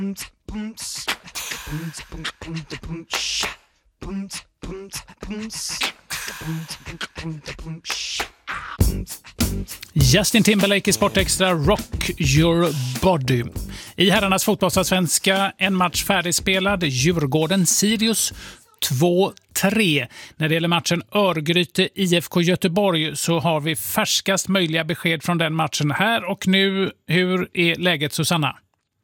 Justin Timberlake i Sportextra, Rock Your Body. I herrarnas fotbollsallsvenska, en match färdigspelad, Djurgården-Sirius 2-3. När det gäller matchen Örgryte IFK Göteborg så har vi färskast möjliga besked från den matchen här och nu. Hur är läget, Susanna?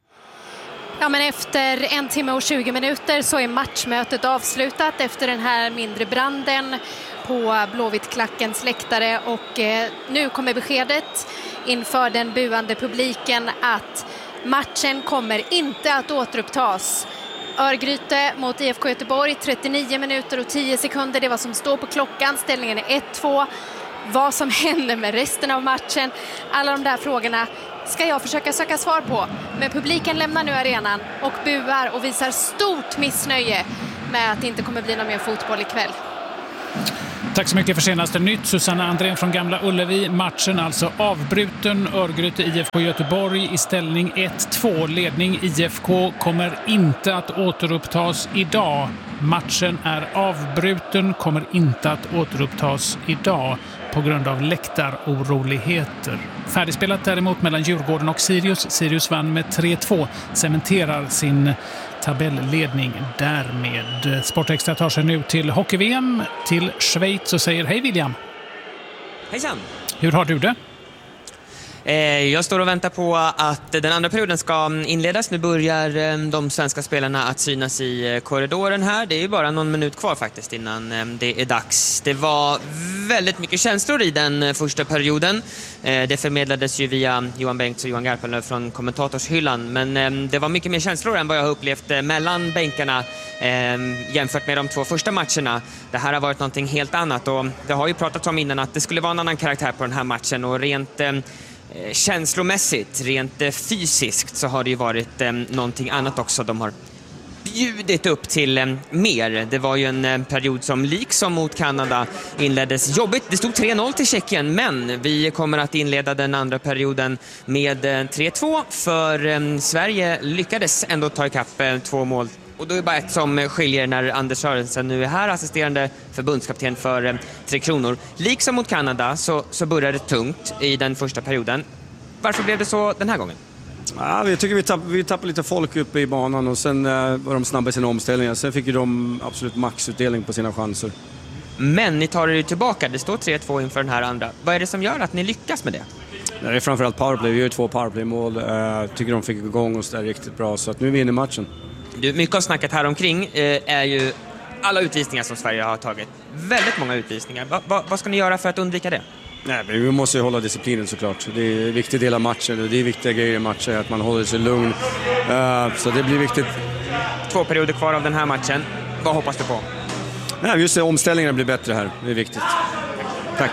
Ja, men efter 1 timme och 20 minuter så är matchmötet avslutat efter den här mindre branden på Blåvitt-klackens läktare och nu kommer beskedet inför den buande publiken att matchen kommer inte att återupptas. Örgryte mot IFK Göteborg, 39 minuter och 10 sekunder, det är vad som står på klockan. Ställningen är 1-2. Vad som händer med resten av matchen, alla de där frågorna ska jag försöka söka svar på. Men publiken lämnar nu arenan och buar och visar stort missnöje med att det inte kommer bli någon mer fotboll ikväll. Tack så mycket för senaste nytt. Susanna Andrén från Gamla Ullevi. Matchen alltså avbruten. Örgryte IFK Göteborg i ställning 1-2. Ledning IFK kommer inte att återupptas idag. Matchen är avbruten, kommer inte att återupptas idag på grund av läktaroroligheter. Färdigspelat däremot mellan Djurgården och Sirius. Sirius vann med 3-2, cementerar sin tabelledning därmed. Sportextra tar sig nu till hockey-VM, till Schweiz och säger hej William. Hejsan. Hur har du det? Jag står och väntar på att den andra perioden ska inledas. Nu börjar de svenska spelarna att synas i korridoren här. Det är ju bara någon minut kvar faktiskt innan det är dags. Det var väldigt mycket känslor i den första perioden. Det förmedlades ju via Johan Bengts och Johan Garpenlöv från kommentatorshyllan. Men det var mycket mer känslor än vad jag har upplevt mellan bänkarna jämfört med de två första matcherna. Det här har varit någonting helt annat och det har ju pratats om innan att det skulle vara en annan karaktär på den här matchen och rent känslomässigt, rent fysiskt så har det ju varit någonting annat också. De har bjudit upp till mer. Det var ju en period som liksom mot Kanada inleddes jobbigt. Det stod 3-0 till Tjeckien, men vi kommer att inleda den andra perioden med 3-2 för Sverige lyckades ändå ta ikapp 2 mål. Och då är det bara ett som skiljer när Anders Sörensen nu är här, assisterande förbundskapten för Tre Kronor. Liksom mot Kanada så började det tungt i den första perioden. Varför blev det så den här gången? Ja, jag tycker vi tappade lite folk uppe i banan och sen var de snabba i sina omställningar. Sen fick ju de absolut maxutdelning på sina chanser. Men ni tar er ju tillbaka. Det står 3-2 inför den här andra. Vad är det som gör att ni lyckas med det? Det är framförallt powerplay. Vi gör ju 2 powerplay-mål. Tycker de fick igång oss där riktigt bra. Så att nu vinner matchen. Mycket av snacket här omkring är ju alla utvisningar som Sverige har tagit. Väldigt många utvisningar. Vad ska ni göra för att undvika det? Nej, men vi måste ju hålla disciplinen såklart. Det är en viktig del av matchen och det är viktiga grejer i matchen att man håller sig lugn. Så det blir viktigt. 2 perioder kvar av den här matchen. Vad hoppas du på? Nej, just det, omställningarna blir bättre här. Det är viktigt. Tack.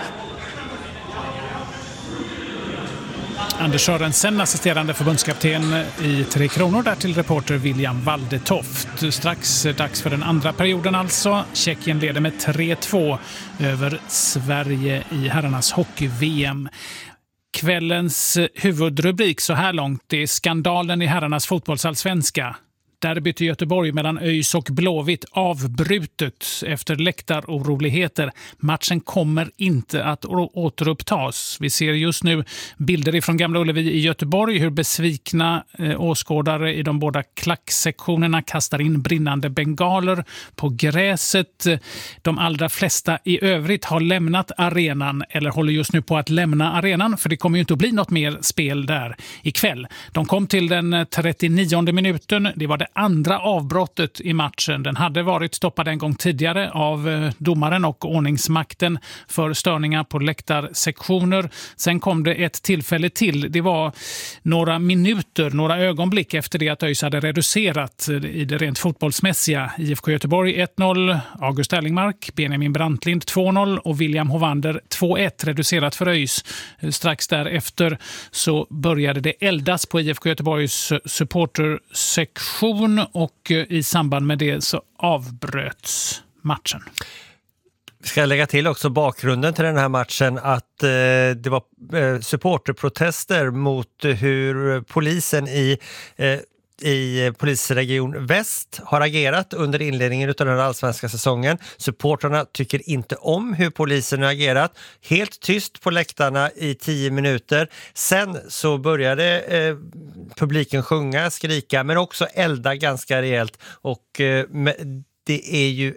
Anders Sörensen, assisterande förbundskapten i Tre Kronor, där till reporter William Waldetoft. Strax dags för den andra perioden alltså. Tjeckien leder med 3-2 över Sverige i herrarnas hockey-VM. Kvällens huvudrubrik så här långt är skandalen i herrarnas fotbollsallsvenska. Derbyt i Göteborg mellan ÖIS och Blåvitt avbrutet efter läktaroroligheter. Matchen kommer inte att återupptas. Vi ser just nu bilder ifrån Gamla Ullevi i Göteborg hur besvikna åskådare i de båda klacksektionerna kastar in brinnande bengaler på gräset. De allra flesta i övrigt har lämnat arenan eller håller just nu på att lämna arenan, för det kommer ju inte att bli något mer spel där ikväll. De kom till den 39:e minuten. Det var det andra avbrottet i matchen. Den hade varit stoppad en gång tidigare av domaren och ordningsmakten för störningar på läktarsektioner. Sen kom det ett tillfälle till. Det var några minuter, några ögonblick efter det att ÖIS hade reducerat i det rent fotbollsmässiga. IFK Göteborg 1-0, August Erlingmark, Benjamin Brantlind 2-0 och William Hovander 2-1 reducerat för ÖIS. Strax därefter så började det eldas på IFK Göteborgs supportersektion och i samband med det så avbröts matchen. Vi ska lägga till också bakgrunden till den här matchen att det var supporterprotester mot hur polisen i i polisregion Väst har agerat under inledningen av den allsvenska säsongen. Supportrarna tycker inte om hur polisen har agerat. Helt tyst på läktarna i 10 minuter. Sen så började publiken sjunga, skrika men också elda ganska rejält. Och det är ju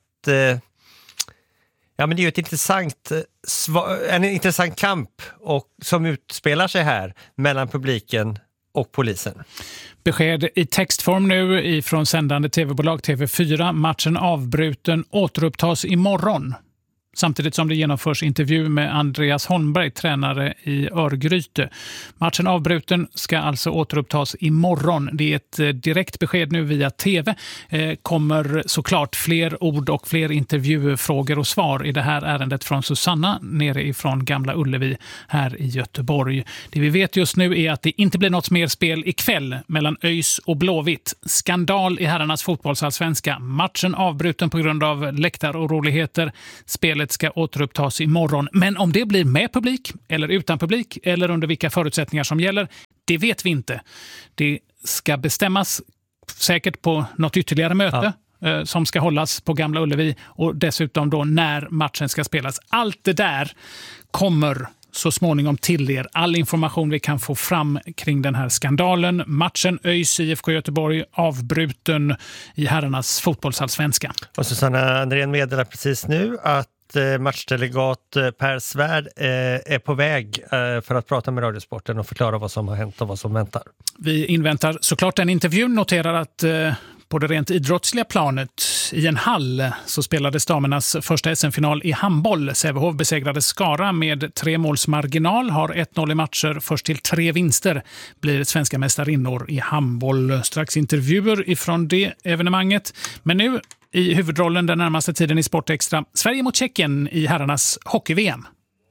en intressant kamp som utspelar sig här mellan publiken och polisen. Besked i textform nu ifrån sändande tv-bolag TV4. Matchen avbruten återupptas imorgon. Samtidigt som det genomförs intervju med Andreas Holmberg, tränare i Örgryte. Matchen avbruten ska alltså återupptas imorgon. Det är ett direkt besked nu via tv. Kommer såklart fler ord och fler intervjufrågor och svar i det här ärendet från Susanna nere ifrån Gamla Ullevi här i Göteborg. Det vi vet just nu är att det inte blir något mer spel ikväll mellan ÖIS och Blåvitt. Skandal i herrarnas fotbollsallsvenska. Matchen avbruten på grund av läktaroroligheter. Spelet ska återupptas imorgon. Men om det blir med publik eller utan publik eller under vilka förutsättningar som gäller, det vet vi inte. Det ska bestämmas säkert på något ytterligare möte som ska hållas på Gamla Ullevi och dessutom då när matchen ska spelas. Allt det där kommer så småningom till er. All information vi kan få fram kring den här skandalen. Matchen ÖIS IFK Göteborg avbruten i herrarnas fotbollsallsvenska. Och Susanna Andrén meddelar precis nu att matchdelegat Per Svärd är på väg för att prata med Radiosporten och förklara vad som har hänt och vad som väntar. Vi inväntar såklart den intervjun. Noterar att på det rent idrottsliga planet i en hall så spelades damernas första SM-final i handboll. Sävehof besegrade Skara med 3 måls marginal, har 1-0 i matcher, först till 3 vinster blir svenska mästarinnor i handboll. Strax intervjuer ifrån det evenemanget. Men nu i huvudrollen den närmaste tiden i Sportextra. Sverige mot Tjeckien i herrarnas hockey-VM.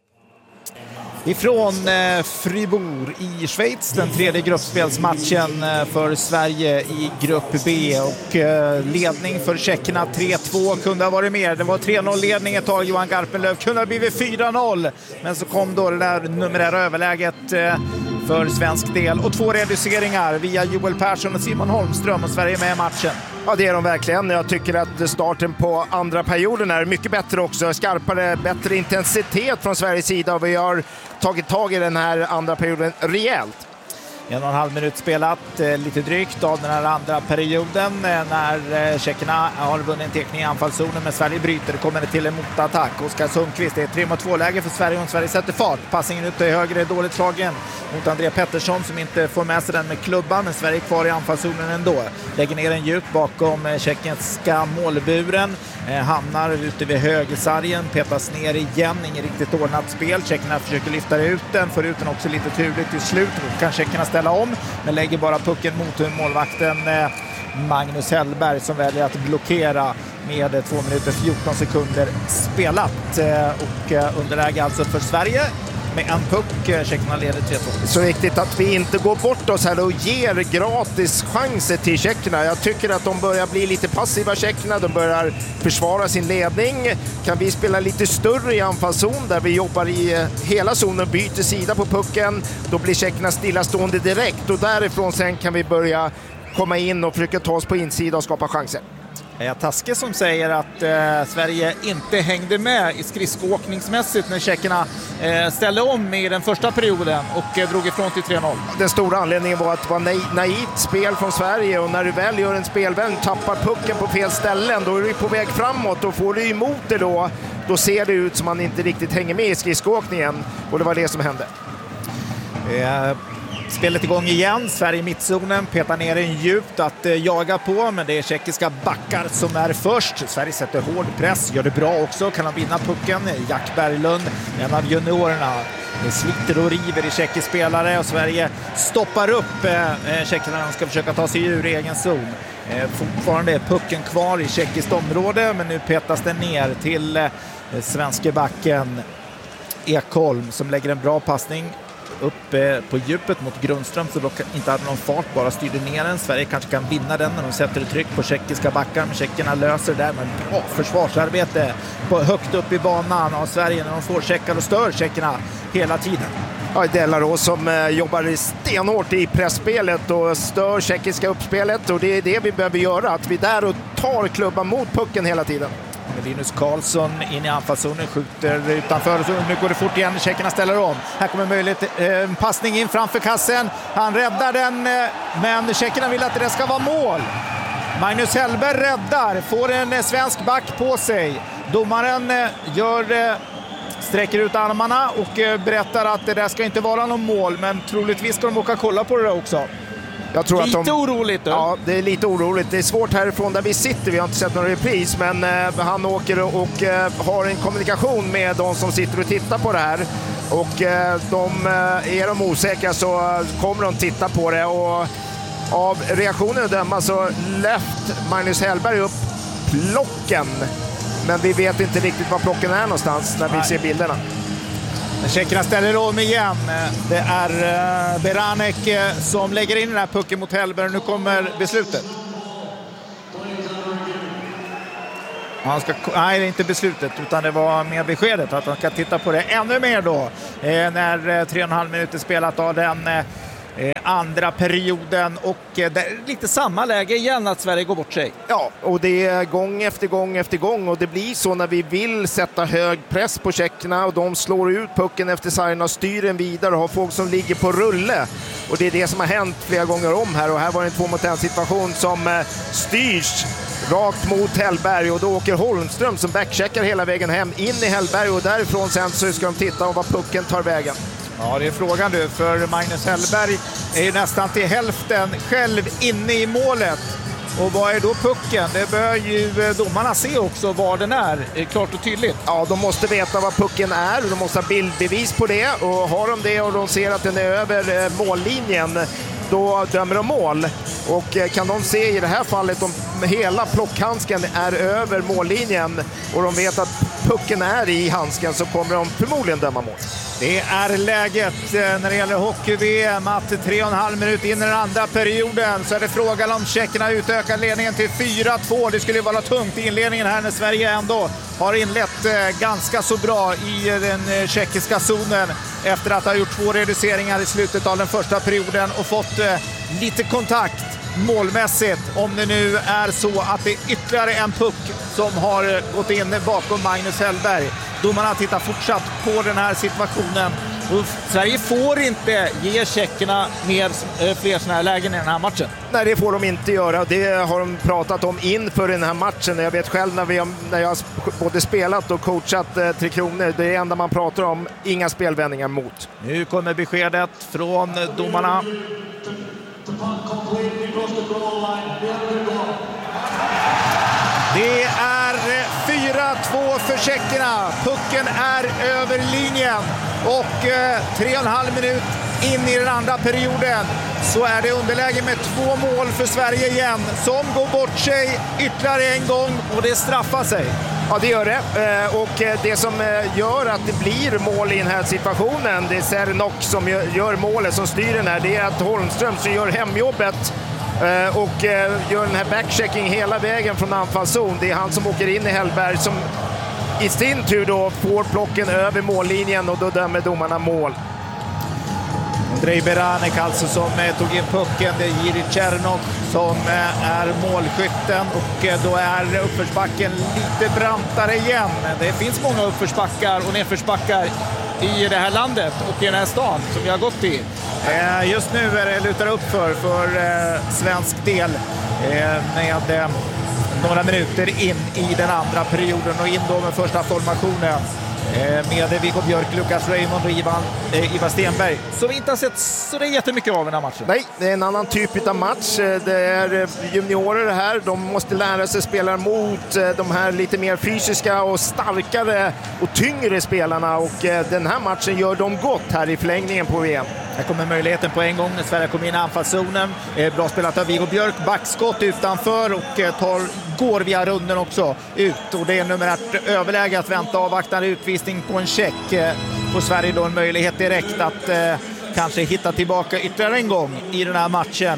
Ifrån Fribourg i Schweiz, den tredje gruppspelsmatchen för Sverige i grupp B och ledning för tjeckerna 3-2 kunde ha varit mer. Det var 3-0 ledning ett tag, Johan Garpenlöv kunde ha blivit 4-0 men så kom då det där numerära överläget för svensk del och 2 reduceringar via Joel Persson och Simon Holmström och Sverige med i matchen. Ja, det är de verkligen. Jag tycker att starten på andra perioden är mycket bättre också. Skarpare, bättre intensitet från Sveriges sida och vi har tagit tag i den här andra perioden rejält. 1,5 minut spelat, lite drygt av den här andra perioden när tjeckerna har vunnit en tekning i anfallszonen men Sverige bryter, det kommer till en motattack. Oskar Sundqvist, det är 3-2-läge för Sverige och Sverige sätter fart. Passningen ut till höger är dåligt slagen mot André Pettersson som inte får med sig den med klubban men Sverige är kvar i anfallszonen ändå. Lägger ner en djup bakom tjeckiska målburen, hamnar ute vid högersargen, petas ner igen, ingen riktigt ordnat spel. Tjeckerna försöker lyfta ut den, får ut den också lite turligt till slut. Kan tjeckerna ställa om men lägger bara pucken mot målvakten Magnus Hellberg som väljer att blockera med 2 minuter 14 sekunder spelat och underläge alltså för Sverige med en puck. Tjeckerna leder 3-2. Så viktigt att vi inte går bort oss här och ger gratis chanser till tjeckerna. Jag tycker att de börjar bli lite passiva, tjeckerna. De börjar försvara sin ledning. Kan vi spela lite större i anfallszon där vi jobbar i hela zonen, byter sida på pucken. Då blir tjeckerna stillastående direkt och därifrån sen kan vi börja komma in och försöka ta oss på insida och skapa chanser. Taske som säger att Sverige inte hängde med i skridskoåkningsmässigt när tjeckerna ställde om i den första perioden och drog ifrån till 3-0. Den stora anledningen var att det var naivt spel från Sverige och när du väl gör en spelvänd, tappar pucken på fel ställen, då är du på väg framåt och får du emot det då ser det ut som man inte riktigt hänger med i skridskoåkningen och det var det som hände. Spelet igång igen, Sverige i mittzonen, petar ner en djupt att jaga på, men det är tjeckiska backar som är först. Sverige sätter hård press, gör det bra också, kan han vinna pucken. Jack Berglund, en av juniorerna, sliter och river i tjeckisk spelare och Sverige stoppar upp tjeckerna när de ska försöka ta sig ur egen zon. Fortfarande är pucken kvar i tjeckiskt område, men nu petas den ner till svenska backen Ekholm som lägger en bra passning upp på djupet mot Grundström så dock inte hade någon fart, bara styrde ner den. Sverige kanske kan vinna den när de sätter ett tryck på tjeckiska backar, men tjeckerna löser det där med bra försvarsarbete högt upp i banan av Sverige när de får tjeckar och stör tjeckerna hela tiden. Delaros som jobbar stenhårt i pressspelet och stör tjeckiska uppspelet, och det är det vi behöver göra, att vi där och tar klubban mot pucken hela tiden. Linus Karlsson in i anfallszonen, skjuter utanför, så nu går det fort igen, tjeckerna ställer om. Här kommer möjlighet, en passning in framför kassen, han räddar den, men tjeckerna vill att det ska vara mål. Magnus Hellberg räddar, får en svensk back på sig. Domaren sträcker ut armarna och berättar att det där ska inte vara någon mål, men troligtvis ska de åka och kolla på det där också. Jag tror lite att oroligt då. Ja, det är lite oroligt. Det är svårt härifrån där vi sitter. Vi har inte sett någon repris, men han åker och har en kommunikation med de som sitter och tittar på det här. Och är de osäkra så kommer de titta på det. Och av reaktionen att döma så lyft Magnus Hellberg upp plocken. Men vi vet inte riktigt var plocken är någonstans när vi ser bilderna. Tjeckerna ställer om igen. Det är Beranek som lägger in den här pucken mot Hellberg. Nu kommer beslutet. Nej, det är inte beslutet, utan det var med beskedet att han ska titta på det ännu mer då. När 3,5 minuter spelat av den andra perioden, och det är lite samma läge igen att Sverige går bort sig. Ja, och det är gång efter gång, och det blir så när vi vill sätta hög press på tjeckerna och de slår ut pucken efter sargen och styr den vidare och har folk som ligger på rulle. Och det är det som har hänt flera gånger om här, och här var det en 2-mot-1 situation som styrs rakt mot Hellberg, och då åker Holmström som backcheckar hela vägen hem in i Hellberg, och därifrån sen så ska de titta om var pucken tar vägen. Ja, det är frågan du, för Magnus Hellberg är ju nästan till hälften själv inne i målet. Och vad är då pucken? Det bör ju domarna se också var den är, klart och tydligt. Ja, de måste veta vad pucken är, de måste ha bildbevis på det, och har de det och de ser att den är över mållinjen, då dömer de mål. Och kan de se i det här fallet om hela plockhandsken är över mållinjen och de vet att pucken är i handsken, så kommer de förmodligen döma mål. Det är läget när det gäller hockey-VM att 3,5 minuter in i den andra perioden så är det frågan om tjeckerna utökar ledningen till 4-2. Det skulle vara tungt i inledningen här när Sverige ändå har inlett ganska så bra i den tjeckiska zonen efter att ha gjort 2 reduceringar i slutet av den första perioden och fått lite kontakt målmässigt, om det nu är så att det är ytterligare en puck som har gått in bakom Magnus Hellberg. Domarna tittar fortsatt på den här situationen. Och Sverige får inte ge tjeckerna fler sådana här lägen i den här matchen. Nej, det får de inte göra. Det har de pratat om inför den här matchen. Jag vet själv när jag har både spelat och coachat Tre Kronor. Det är det enda man pratar om. Inga spelvändningar mot. Nu kommer beskedet från domarna. Det är 4-2 för tjeckerna. Pucken är över linjen och 3,5 minut in i den andra perioden så är det underläge med 2 mål för Sverige igen, som går bort sig ytterligare en gång och det straffar sig. Ja, det gör det. Och det som gör att det blir mål i den här situationen, det är Cernok som gör målet, som styr den här. Det är att Holmström som gör hemjobbet och gör den här backchecking hela vägen från anfallszon. Det är han som åker in i Hellberg som i sin tur då får plocken över mållinjen och då dömer domarna mål. Andrei Beranek alltså som tog in pucken. Det är Jiri Cernok som är målskytten och då är uppförsbacken lite brantare igen. Det finns många uppförsbackar och nedförsbackar i det här landet och i den här stan som vi har gått i. Just nu är det lutar upp för svensk del med några minuter in i den andra perioden och in då med första formationen med Viggo Björk, Lukas Raymond och Ivar Stenberg, som vi inte har sett så det är jättemycket av den här matchen. Nej, det är en annan typ av match. Det är juniorer här. De måste lära sig spela mot de här lite mer fysiska och starkare och tyngre spelarna, och den här matchen gör de gott här i förlängningen på VM. Här kommer möjligheten på en gång när Sverige kommer in i anfallszonen. Bra spelat av Viggo Björk, backskott utanför och går via runden också ut. Och det är numerärt överläge att vänta avvaktande utvisning på en check. Får Sverige då en möjlighet direkt att kanske hitta tillbaka ytterligare en gång i den här matchen.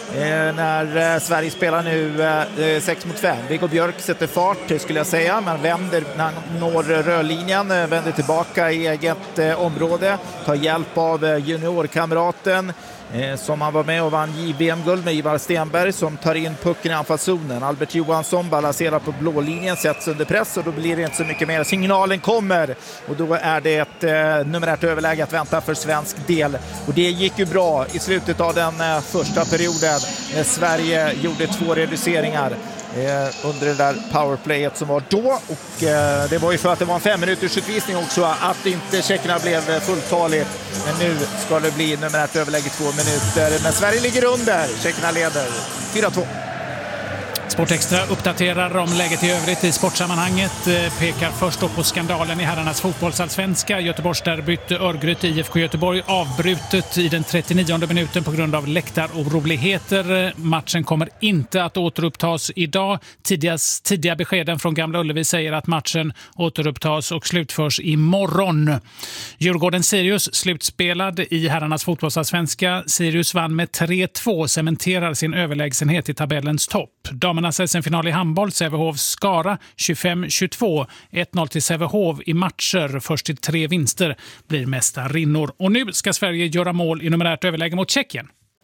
när Sverige spelar nu 6 mot 5. Viggo Björk sätter fart skulle jag säga, men vänder när han når rörlinjen, vänder tillbaka i eget område, tar hjälp av juniorkamraten som han var med och vann JVM-guld med, Ivar Stenberg, som tar in pucken i anfallszonen. Albert Johansson balanserar på blålinjen, sätts under press och då blir det inte så mycket mer. Signalen kommer och då är det ett numerärt överläge att vänta för svensk del. Och det gick ju bra i slutet av den första perioden när Sverige gjorde 2 reduceringar under det där powerplayet som var då, och det var ju för att det var en 5 minuters utvisning också att inte tjeckerna blev fulltaligt, men nu ska det bli numerärt överläge 2 minuter, men Sverige ligger under, tjeckerna leder 4-2. Sportextra uppdaterar om läget i övrigt i sportsammanhanget. Pekar först då på skandalen i herrarnas fotbollsallsvenska. Göteborgsderbyt Örgryte IFK Göteborg avbrutet i den 39:e minuten på grund av läktaroroligheter. Matchen kommer inte att återupptas idag. Tidiga beskeden från Gamla Ullevi säger att matchen återupptas och slutförs imorgon. Djurgården-Sirius slutspelad i herrarnas fotbollsallsvenska. Sirius vann med 3-2, cementerar sin överlägsenhet i tabellens topp. Damernas SM-final i handboll, Sävehof-Skara 25-22. 1-0 till Sävehof i matcher. Först till 3 vinster blir mästarinnor. Och nu ska Sverige göra mål i numerärt överläge mot Tjeckien.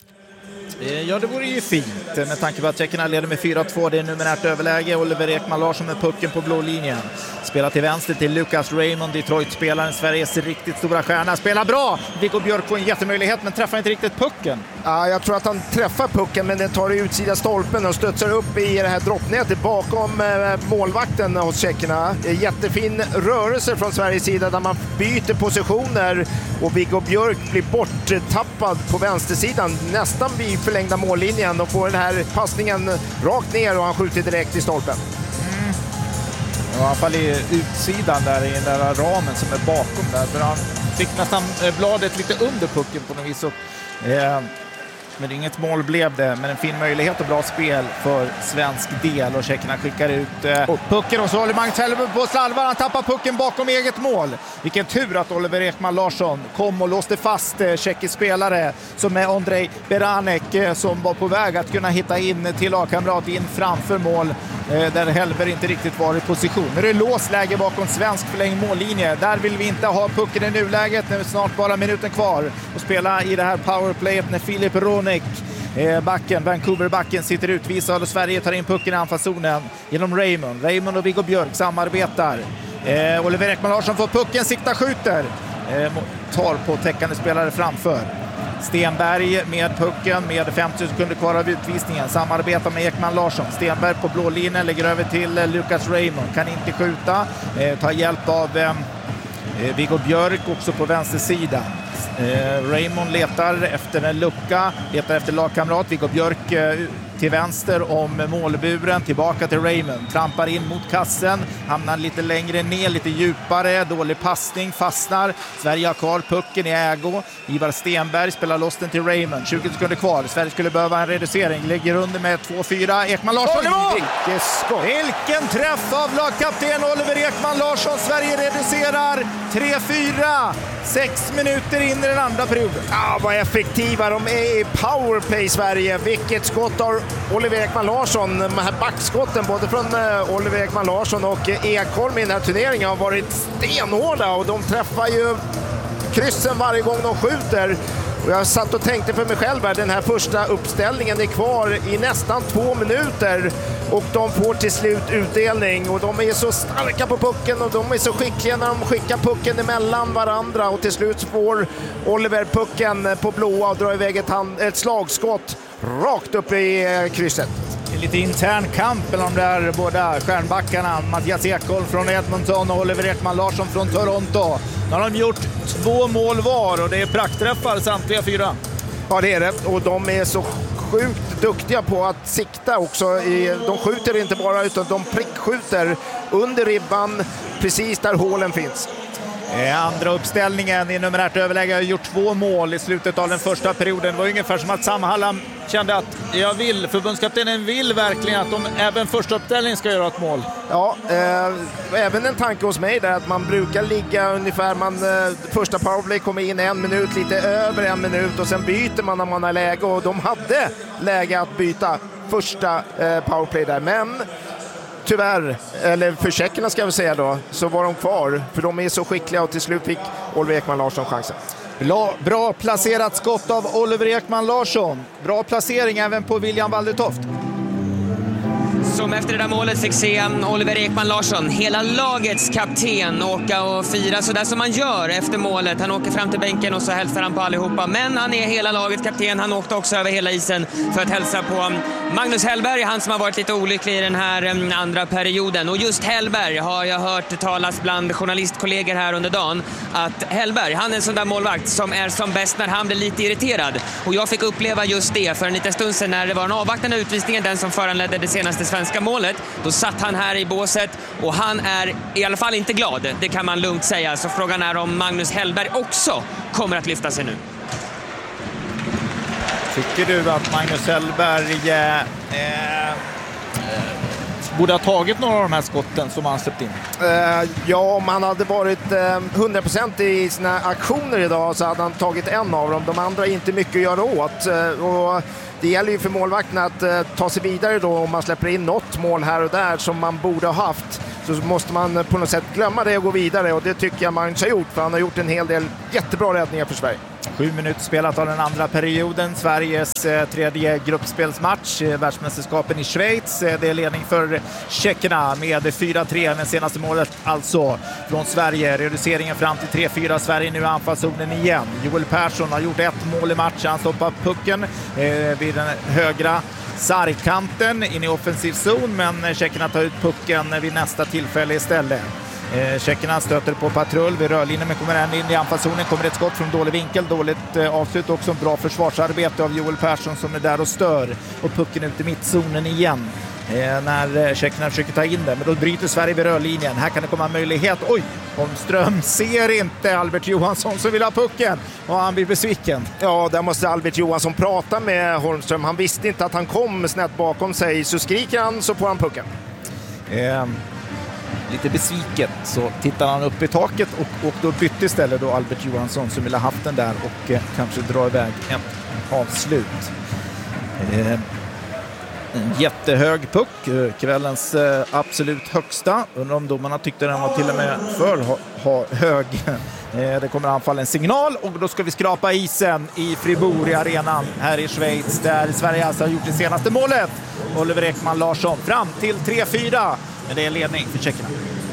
Ja, det vore ju fint med tanke på att tjeckerna leder med 4-2. Det är numerärt överläge. Oliver Ekman Larsson med pucken på blå linjen. Spelar till vänster till Lucas Raymond, Detroit-spelaren, Sveriges riktigt stora stjärna. Spelar bra! Viggo Björk får en jättemöjlighet men träffar inte riktigt pucken. Ja, jag tror att han träffar pucken, men den tar i utsida stolpen och studsar upp i det här droppnätet bakom målvakten hos tjeckerna. Jättefin rörelse från Sveriges sida där man byter positioner och Viggo Björk blir borttappad på vänstersidan nästan vid förlängda mållinjen och får den här passningen rakt ner och han skjuter direkt i stolpen. I alla fall i utsidan där i den där ramen som är bakom där, för han fick nästan bladet lite under pucken på något vis. Och, men inget mål blev det, men en fin möjlighet och bra spel för svensk del och tjeckerna skickar ut pucken och så håller Mantel på slarvar. Han tappar pucken bakom eget mål. Vilken tur att Oliver Ekman Larsson kom och låste fast tjeckisk spelare som är Ondrej Beranek som var på väg att kunna hitta in till lagkamrat in framför mål där Helber inte riktigt var i position. Nu är det låsläge bakom svensk förlängd mållinje. Där vill vi inte ha pucken i nuläget. Nu är snart bara minuten kvar och spela i det här powerplayet när Filip Ronek Vancouver-backen sitter utvisad och Sverige tar in pucken i anfallszonen genom Raymond och Viggo Björk samarbetar. Oliver Ekman Larsson får pucken, siktar, skjuter, tar på täckande spelare framför. Stenberg med pucken med 50 sekunder kvar av utvisningen. Samarbetar med Ekman Larsson. Stenberg på blå linjen lägger över till Lucas Raymond. Kan inte skjuta. Tar hjälp av Viggo Björk också på vänster sida. Raymond letar efter en lucka. Letar efter lagkamrat. Viggo Björk till vänster om målburen, tillbaka till Raymond, trampar in mot kassen, hamnar lite längre ner, lite djupare, dålig passning, fastnar. Sverige har kvar pucken i ägo. Ivar Stenberg spelar loss den till Raymond, 20 sekunder kvar. Sverige skulle behöva en reducering, ligger under med 2-4. Ekman Larsson, vilken träff av lagkapten Oliver Ekman Larsson. Sverige reducerar 3-4, 6 minuter in i den andra perioden. Ja, vad effektiva de är i powerplay Sverige. Vilket skott av Oliver Ekman Larsson. De här backskotten både från Oliver Ekman Larsson och Ekholm i den här turneringen har varit stenhårda och de träffar ju kryssen varje gång de skjuter. Och jag satt och tänkte för mig själv här, den här första uppställningen är kvar i nästan 2 minuter och de får till slut utdelning och de är så starka på pucken och de är så skickliga när de skickar pucken emellan varandra och till slut får Oliver pucken på blåa och drar iväg ett slagskott rakt upp i krysset. Det är lite intern kamp mellan de där båda stjärnbackarna. Mattias Ekholm från Edmonton och Oliver Ekman Larsson från Toronto. Nu har de gjort 2 mål var och det är praktträffar samtliga 4. Ja, det är det. Och de är så sjukt duktiga på att sikta också. De skjuter inte bara utan de prickskjuter under ribban precis där hålen finns. Andra uppställningen i numerärt överläge har gjort 2 mål i slutet av den första perioden. Det var ungefär som att sammanhalla kände att förbundskaptenen vill verkligen att de även första uppställningen ska göra ett mål. Ja, även en tanke hos mig där att man brukar ligga ungefär, första powerplay kommer in 1 minut, lite över 1 minut och sen byter man när man har läge, och de hade läge att byta första powerplay där, men tyvärr, eller för tjeckerna ska vi säga då, så var de kvar, för de är så skickliga, och till slut fick Oliver Ekman Larsson chansen. Bra placerat skott av Oliver Ekman Larsson. Bra placering även på William Waldertoft. Som efter det där målet fick se Oliver Ekman Larsson, hela lagets kapten, åka och fira så där som man gör efter målet. Han åker fram till bänken och så hälsar han på allihopa. Men han är hela lagets kapten. Han åkte också över hela isen för att hälsa på Magnus Hellberg, han som har varit lite olycklig i den här andra perioden. Och just Hellberg har jag hört talas bland journalistkollegor här under dagen, att Hellberg, han är en sån där målvakt som är som bäst när han blir lite irriterad. Och jag fick uppleva just det för en liten stund sedan när det var en avvaktande utvisning, den som föranledde det senaste svenska målet. Då satt han här i båset och han är i alla fall inte glad, det kan man lugnt säga. Så frågan är om Magnus Hellberg också kommer att lyfta sig nu. Tycker du att Magnus Hellberg borde ha tagit några av de här skotten som han släppt in? Ja, om han hade varit 100% i sina aktioner idag så hade han tagit en av dem. De andra är inte mycket att göra åt. Och det gäller ju för målvakten att ta sig vidare då. Om man släpper in något mål här och där som man borde ha haft, så måste man på något sätt glömma det och gå vidare. Och det tycker jag Magnus har gjort, för han har gjort en hel del jättebra räddningar för Sverige. 7 minuter spelat av den andra perioden. Sveriges tredje gruppspelsmatch, världsmästerskapen i Schweiz. Det är ledning för tjeckerna med 4-3. Det senaste målet alltså från Sverige. Reduceringen fram till 3-4. Sverige nu i anfallszonen igen. Joel Persson har gjort 1 mål i matchen. Han stoppar pucken vid den högra sargkanten in i offensiv zon, men tjeckerna tar ut pucken vid nästa tillfälle istället. Tjeckerna stöter på patrull vid rörlinjen, men kommer in i anfallszonen. Kommer ett skott från dålig vinkel, dåligt avslut, också en bra försvarsarbete av Joel Persson som är där och stör, och pucken ut i mittzonen igen när tjeckerna försöker ta in det, men då bryter Sverige vid rörlinjen. Här kan det komma en möjlighet. Oj, Holmström ser inte Albert Johansson som vill ha pucken, och han blir besviken. Ja, där måste Albert Johansson prata med Holmström. Han visste inte att han kom snett bakom sig, så skriker han så får han pucken. Lite besviket så tittar han upp i taket och då bytte istället då Albert Johansson som ville ha haft den där och kanske dra iväg ett avslut. En jättehög puck, kvällens absolut högsta. Undrar om domarna tyckte den var till och med för hög. Det kommer anfalla en signal, och då ska vi skrapa isen i Fribourg arenan här i Schweiz, där Sverige alltså har gjort det senaste målet. Oliver Ekman Larsson fram till 3-4. Men det är ledning för tjeckerna.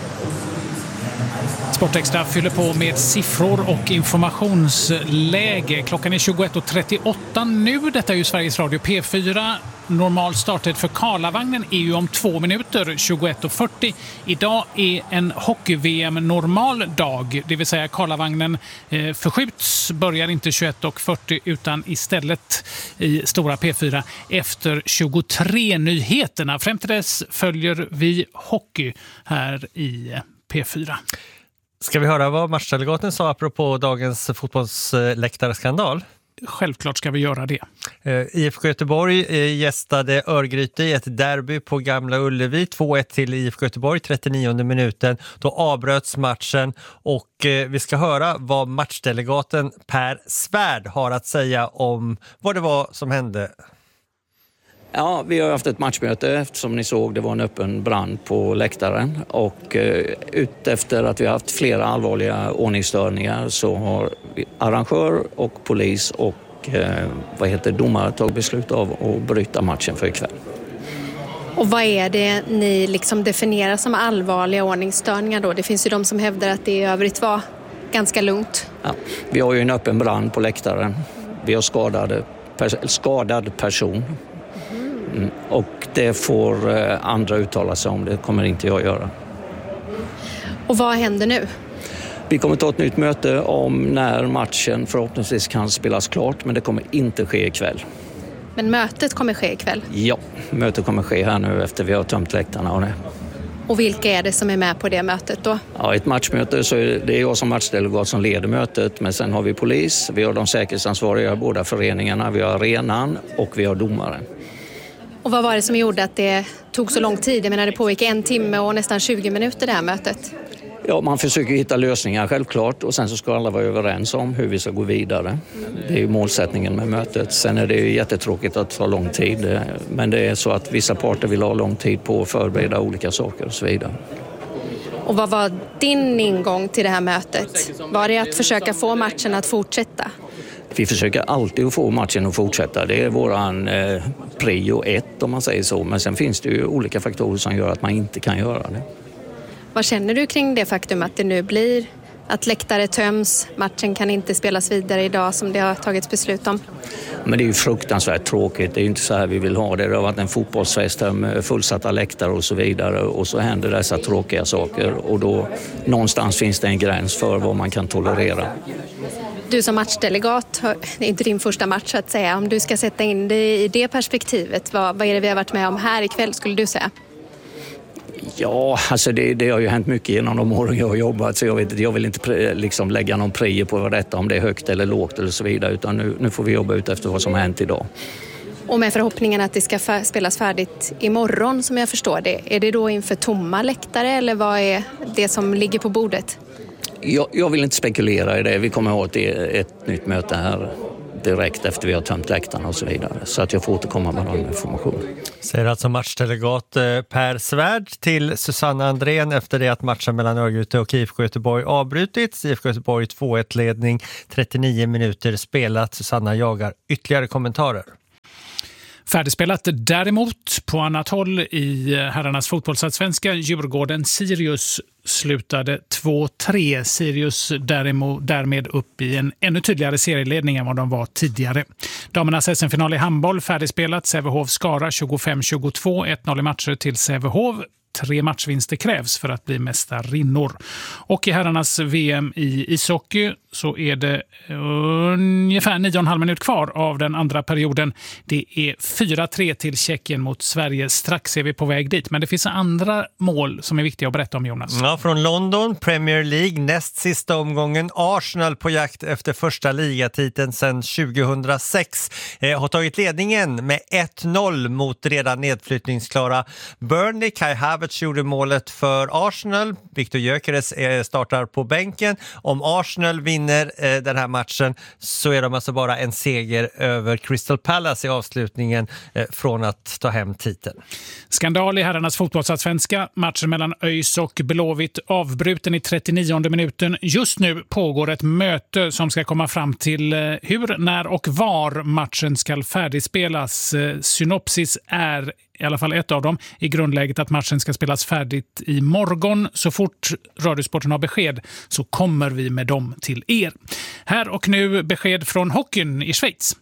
Sportextra fyller på med siffror och informationsläge. Klockan är 21.38 nu. Detta är ju Sveriges Radio P4. Normal starttid för Karlavagnen är ju om 2 minuter, 21.40. Idag är en hockey-VM normal dag, det vill säga Karlavagnen förskjuts, börjar inte 21.40 utan istället i stora P4 efter 23-nyheterna. Fram till dess följer vi hockey här i P4. Ska vi höra vad matchdelegaten sa apropå dagens fotbollsläktarskandal? Självklart ska vi göra det. IFK Göteborg gästade Örgryte i ett derby på Gamla Ullevi. 2-1 till IFK Göteborg, 39:e minuten. Då avbröts matchen, och vi ska höra vad matchdelegaten Per Svärd har att säga om vad det var som hände. Ja, vi har haft ett matchmöte. Eftersom ni såg, det var en öppen brand på läktaren, och efter att vi har haft flera allvarliga ordningsstörningar så har arrangör och polis och domare tagit beslut av att bryta matchen för ikväll. Och vad är det ni liksom definierar som allvarliga ordningsstörningar då? Det finns ju de som hävdar att det i övrigt var ganska lugnt. Ja, vi har ju en öppen brand på läktaren. Vi har skadad person. Och det får andra uttala sig om, det kommer inte jag göra. Och vad händer nu? Vi kommer ta ett nytt möte om när matchen förhoppningsvis kan spelas klart, men det kommer inte ske ikväll. Men mötet kommer ske ikväll? Ja, mötet kommer ske här nu efter vi har tömt läktarna och det. Och vilka är det som är med på det mötet då? Ja, ett matchmöte så är det jag som matchdelegat som leder mötet, men sen har vi polis, vi har de säkerhetsansvariga, båda föreningarna, vi har arenan och vi har domaren. Och vad var det som gjorde att det tog så lång tid? Jag menar, det pågick 1 timme och nästan 20 minuter det här mötet. Ja, man försöker hitta lösningar självklart och sen så ska alla vara överens om hur vi ska gå vidare. Det är ju målsättningen med mötet. Sen är det ju jättetråkigt att ta lång tid, men det är så att vissa parter vill ha lång tid på att förbereda olika saker och så vidare. Och vad var din ingång till det här mötet? Var det att försöka få matchen att fortsätta? Vi försöker alltid att få matchen att fortsätta. Det är våran prio 1 om man säger så. Men sen finns det ju olika faktorer som gör att man inte kan göra det. Vad känner du kring det faktum att det nu blir att läktare töms, matchen kan inte spelas vidare idag som det har tagits beslut om? Men det är ju fruktansvärt tråkigt, det är ju inte så här vi vill ha det. Det har varit en fotbollsfest här med fullsatta läktare och så vidare och så händer dessa tråkiga saker och då någonstans finns det en gräns för vad man kan tolerera. Du som matchdelegat, det är inte din första match att säga, om du ska sätta in dig i det perspektivet, vad är det vi har varit med om här ikväll skulle du säga? Ja, alltså det har ju hänt mycket genom de åren jag har jobbat så jag vill inte liksom lägga någon prio på detta om det är högt eller lågt eller så vidare utan nu får vi jobba ut efter vad som har hänt idag. Och med förhoppningen att det ska spelas färdigt imorgon som jag förstår det, är det då inför tomma läktare eller vad är det som ligger på bordet? Jag vill inte spekulera i det, vi kommer ha ett nytt möte här direkt efter vi har tömt läktarna och så vidare. Så att jag får återkomma med någon information. Säger alltså matchdelegat Per Svärd till Susanna Andrén efter det att matchen mellan Örgryte och IFK Göteborg avbrutits. IFK Göteborg 2-1-ledning, 39 minuter spelat. Susanna jagar ytterligare kommentarer. Färdigspelat däremot på annat håll i herrarnas fotbollsallsvenska. Djurgården-Sirius slutade 2-3. Sirius därmed upp i en ännu tydligare serieledning än vad de var tidigare. Damernas SM-final i handboll färdigspelat. Sävehof-Skara 25-22. 1-0 i matcher till Sävehof. 3 matchvinster krävs för att bli mästarinnor. Och i herrarnas VM i ishockey så är det ungefär 9,5 minut kvar av den andra perioden. Det är 4-3 till Tjeckien mot Sverige. Strax är vi på väg dit. Men det finns andra mål som är viktiga att berätta om, Jonas. Ja, från London, Premier League, näst sista omgången. Arsenal på jakt efter första ligatiteln sedan 2006 har tagit ledningen med 1-0 mot redan nedflyttningsklara Burnley. Kai Havertz gjorde målet för Arsenal. Viktor Gyökeres startar på bänken. Om Arsenal vinner den här matchen så är de alltså bara en seger över Crystal Palace i avslutningen från att ta hem titeln. Skandal i herrarnas fotbollsallsvenska. Matchen mellan ÖIS och Blåvitt avbruten i 39:e minuten. Just nu pågår ett möte som ska komma fram till hur, när och var matchen ska färdigspelas. Synopsis är i alla fall ett av dem i grundläget att matchen ska spelas färdigt i morgon. Så fort Radiosporten har besked så kommer vi med dem till er. Här och nu besked från hockeyn i Schweiz.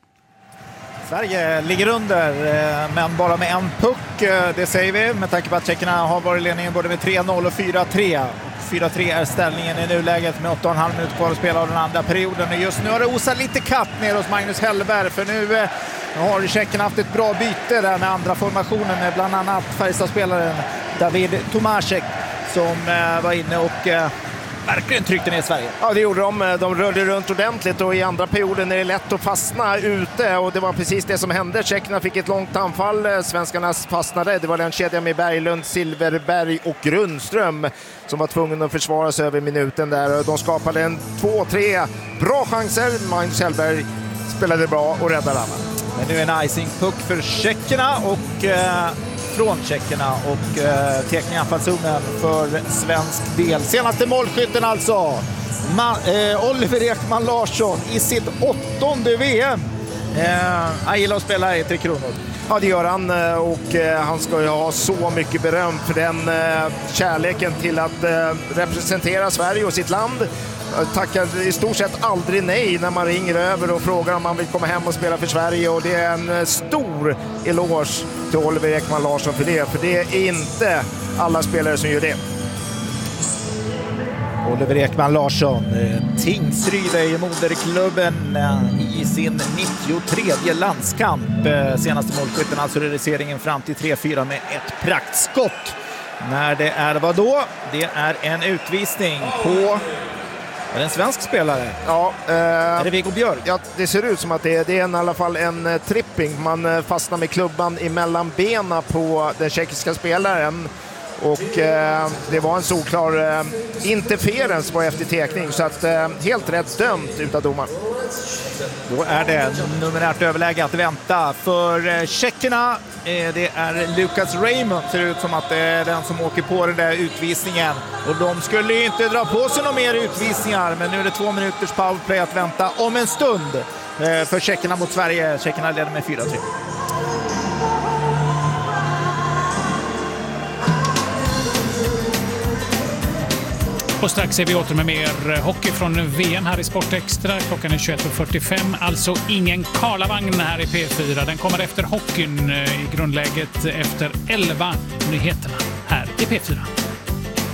Sverige ligger under, men bara med en puck, det säger vi, med tanke på att tjeckerna har varit i ledningen både med 3-0 och 4-3. 4-3 är ställningen i nuläget med 8,5 minuter kvar att spela av den andra perioden. Och just nu har det osat lite kapp ner hos Magnus Hellberg, för nu har tjeckerna haft ett bra byte där med andra formationen med bland annat Färjestadspelaren David Tomášek som var inne och verkligen tryckte ner Sverige. Ja, det gjorde de. De rörde runt ordentligt och i andra perioden är det lätt att fastna ute och det var precis det som hände. Tjeckerna fick ett långt anfall. Svenskarna fastnade. Det var den kedjan med Berglund, Silverberg och Grundström som var tvungen att försvara sig över minuten där. De skapade en 2-3 bra chanser. Magnus Hellberg spelade bra och räddade alla. Men nu en icing-puck för tjeckerna och från tjeckerna och tekning i anfallszonen för svensk del. Senaste målskytten alltså. Oliver Ekman Larsson i sitt 8:e VM. Han gillar att spela i Tre Kronor. Ja, det gör han och han ska ju ha så mycket beröm för den kärleken till att representera Sverige och sitt land. Tackar i stort sett aldrig nej när man ringer över och frågar om man vill komma hem och spela för Sverige, och det är en stor eloge till Oliver Ekman Larsson för det är inte alla spelare som gör det. Oliver Ekman Larsson, Tingsryd i moderklubben i sin 93:e landskamp. Senaste målskytten, alltså reduceringen fram till 3-4 med ett praktskott. När det är vad då? Det är en utvisning på en svensk spelare. Ja, är det Viggo Björk? Ja, det ser ut som att det är i alla fall en tripping. Man fastnar med klubban emellan benen på den tjeckiska spelaren. Och det var en solklar interferens på efter tekning, så att helt rätt dömt utav domaren. Då är det numerärt överläge att vänta för tjeckerna. Det är Lucas Raymond, ser ut som att det är den som åker på den där utvisningen. Och de skulle ju inte dra på sig några mer utvisningar, men nu är det 2 minuters powerplay att vänta om en stund för tjeckerna mot Sverige. Tjeckerna leder med 4-3. Och strax är vi åter med mer hockey från VM här i Sportextra. Klockan är 21.45, alltså ingen Karlavagn här i P4. Den kommer efter hockeyn i grundläget efter 11 nyheterna här i P4.